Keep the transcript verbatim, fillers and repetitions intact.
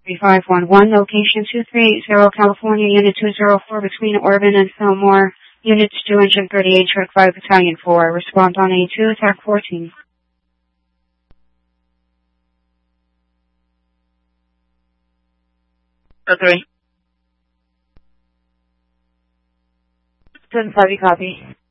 three five one one, location two three eight zero, California, Unit two zero four, between Orban and Fillmore, Units two thirty-eight, Track five, Battalion four. Respond on A two, Attack fourteen. Oh, three. ten five, copy.